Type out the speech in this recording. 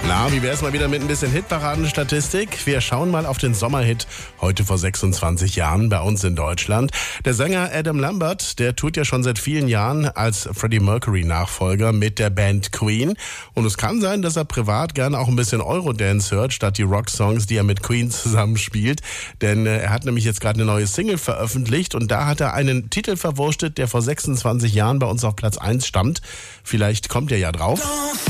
Na, wie wär's mal wieder mit ein bisschen Hitparadenstatistik? Wir schauen mal auf den Sommerhit heute vor 26 Jahren bei uns in Deutschland. Der Sänger Adam Lambert, der tut ja schon seit vielen Jahren als Freddie Mercury-Nachfolger mit der Band Queen. Und es kann sein, dass er privat gerne auch ein bisschen Eurodance hört, statt die Rocksongs, die er mit Queen zusammenspielt. Denn er hat nämlich jetzt gerade eine neue Single veröffentlicht und da hat er einen Titel verwurstet, der vor 26 Jahren bei uns auf Platz 1 stammt. Vielleicht kommt er ja drauf.